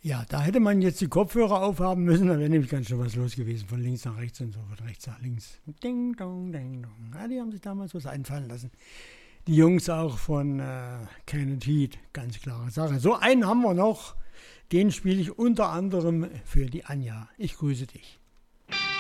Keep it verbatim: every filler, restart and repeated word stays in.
Ja, da hätte man jetzt die Kopfhörer aufhaben müssen, dann wäre nämlich ganz schön was los gewesen, von links nach rechts und so, von rechts nach links. Ding, dong, ding, dong. Ja, die haben sich damals was einfallen lassen. Die Jungs auch von äh, Kenneth Heat, ganz klare Sache. So, einen haben wir noch, den spiele ich unter anderem für die Anja. Ich grüße dich.